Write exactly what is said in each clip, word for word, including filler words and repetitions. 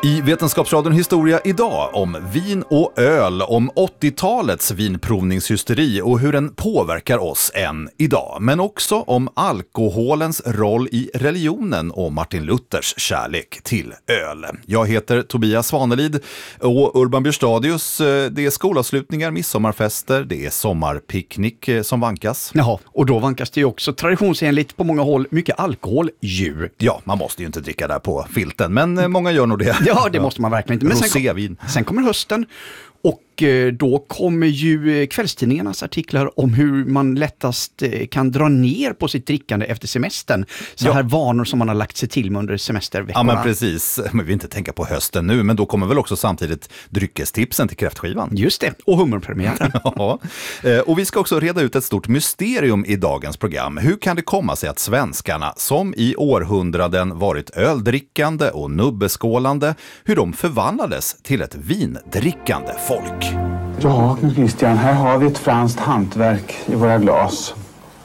I Vetenskapsradion Historia idag om vin och öl, om åttiotalets vinprovningshysteri och hur den påverkar oss än idag. Men också om alkoholens roll i religionen och Martin Luthers kärlek till öl. Jag heter Tobias Svanelid och Urban Björstadius, det är skolavslutningar, midsommarfester, det är sommarpicknick som vankas. Jaha, och då vankas det ju också traditionsenligt på många håll mycket alkohol ju. Ja, man måste ju inte dricka där på filten, men många gör nog det. Ja, det måste man verkligen inte. Men sen, kom, sen kommer hösten och då kommer ju kvällstidningarnas artiklar om hur man lättast kan dra ner på sitt drickande efter semestern. Så ja. här vanor som man har lagt sig till med under semesterveckorna. Ja, men precis. Men vi vill inte tänka på hösten nu, men då kommer väl också samtidigt dryckestipsen till kräftskivan. Just det, och hummerpremiären. Ja, och vi ska också reda ut ett stort mysterium i dagens program. Hur kan det komma sig att svenskarna, som i århundraden varit öldrickande och nubbeskålande, hur de förvandlades till ett vindrickande folk? Ja, Christian, här har vi ett franskt hantverk i våra glas.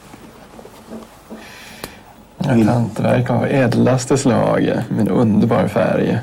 Ett hantverk av ädlaste slag med en underbar färg.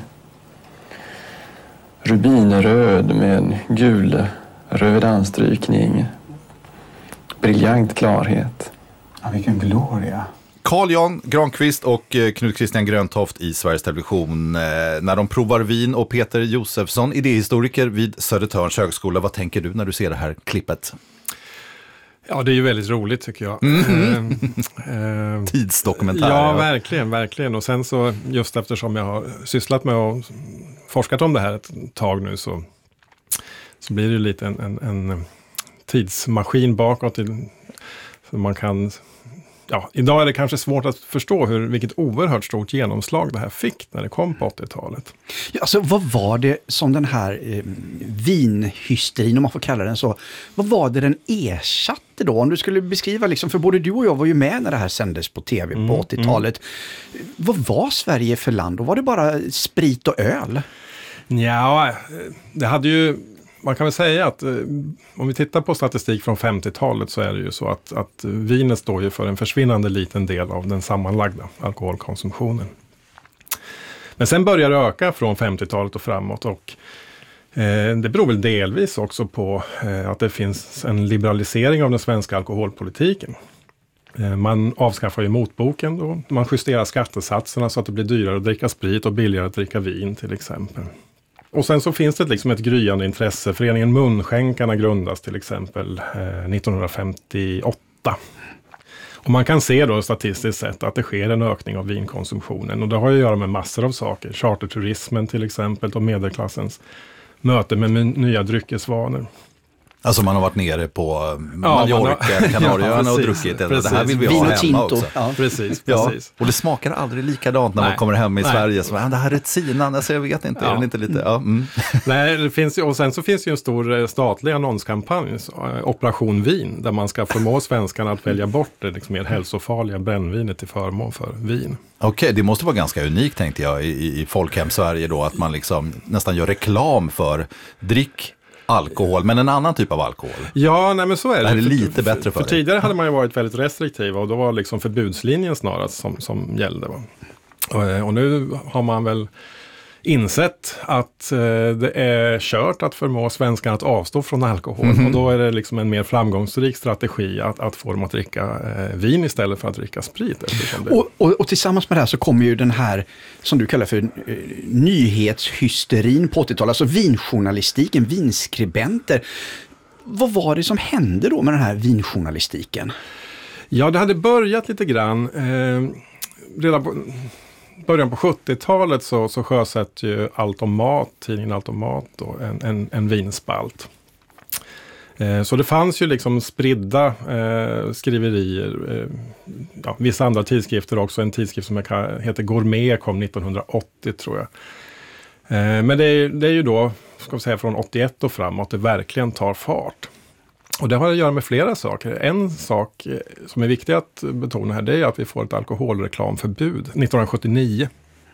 Rubinröd med en gul röd anstrykning. Briljant klarhet. Ja, vilken gloria. Carl Jan Granqvist och Knut Christian Gröntoft i Sveriges Television när de provar vin, och Peter Josefsson, idéhistoriker vid Södertörns högskola. Vad tänker du när du ser det här klippet? Ja, det är ju väldigt roligt tycker jag. Mm. Eh, Tidsdokumentär. Ja, verkligen, verkligen. Och sen så, just eftersom jag har sysslat med och forskat om det här ett tag nu, så, så blir det ju lite en, en, en tidsmaskin bakåt till, så man kan... Ja, idag är det kanske svårt att förstå hur, vilket oerhört stort genomslag det här fick när det kom på åttiotalet. Ja, alltså, vad var det som den här eh, vinhysterin, om man får kalla den så, vad var det den ersatte då? Om du skulle beskriva, liksom, för både du och jag var ju med när det här sändes på tv mm, på åttiotalet. Mm. Vad var Sverige för land? Och var det bara sprit och öl? Ja, det hade ju... Man kan väl säga att eh, om vi tittar på statistik från femtiotalet så är det ju så att, att vinet står ju för en försvinnande liten del av den sammanlagda alkoholkonsumtionen. Men sen börjar det öka från femtiotalet och framåt, och eh, det beror väl delvis också på eh, att det finns en liberalisering av den svenska alkoholpolitiken. Eh, man avskaffar ju motboken då, man justerar skattesatserna så att det blir dyrare att dricka sprit och billigare att dricka vin till exempel. Och sen så finns det liksom ett gryende intresse. Föreningen Munskänkarna grundas till exempel eh, nittonhundrafemtioåtta. Och man kan se då statistiskt sett att det sker en ökning av vinkonsumtionen. Och det har ju att göra med massor av saker. Charterturismen till exempel, och medelklassens möte med nya dryckesvanor. Alltså man har varit nere på Mallorca, ja, Kanarieöarna ja, och druckit. Det här vill vi ha hemma tinto. Också. Ja, precis, ja. precis. Och det smakar aldrig likadant när Nej. man kommer hem i Nej. Sverige. Så, det här är Sinan, alltså jag vet inte. Ja. Är det inte lite, ja. mm. Nej, det finns ju, och sen så finns det ju en stor statlig annonskampanj, Operation Vin, där man ska förmå svenskarna att välja bort det liksom mer hälsofarliga brännvinet till förmån för vin. Okej, okay, det måste vara ganska unikt tänkte jag i, i folkhem Sverige då, att man liksom nästan gör reklam för drick alkohol, men en annan typ av alkohol. Ja, nej men så är det. Det här är för, lite för, bättre för, för dig. Tidigare hade man ju varit väldigt restriktiva, och då var liksom förbudslinjen snarast som, som gällde. Va? Och, och nu har man väl insett att eh, det är kört att förmå svenskarna att avstå från alkohol. Mm-hmm. Och då är det liksom en mer framgångsrik strategi att, att få dem att dricka eh, vin istället för att dricka sprit. Det... Och, och, och tillsammans med det här så kommer ju den här, som du kallar för eh, nyhetshysterin på åttiotalet, alltså vinjournalistiken, vinskribenter. Vad var det som hände då med den här vinjournalistiken? Ja, det hade börjat lite grann. Eh, redan på... början på sjuttiotalet så, så sjösatt ju Allt om mat, tidningen Allt om mat då, en, en, en vinspalt. Eh, så det fanns ju liksom spridda eh, skriverier. Eh, ja, vissa andra tidskrifter också. En tidskrift som heter Gourmet kom nittonhundraåttio tror jag. Eh, men det är, det är ju då, ska vi säga, från åttioett och framåt det verkligen tar fart. Och det har att göra med flera saker. En sak som är viktig att betona här, det är att vi får ett alkoholreklamförbud nittonhundrasjuttionio.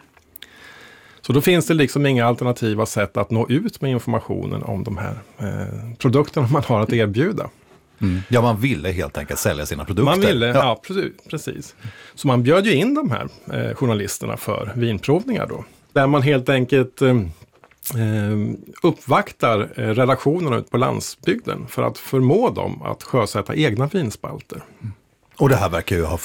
Så då finns det liksom inga alternativa sätt att nå ut med informationen om de här eh, produkterna man har att erbjuda. Mm. Ja, man ville helt enkelt sälja sina produkter. Man ville, ja, ja precis, precis. Så man bjöd ju in de här eh, journalisterna för vinprovningar då. Där man helt enkelt eh, uppvaktar eh, redaktionerna ut på landsbygden för att förmå dem att sjösätta egna vinspalter. Och det här verkar ju ha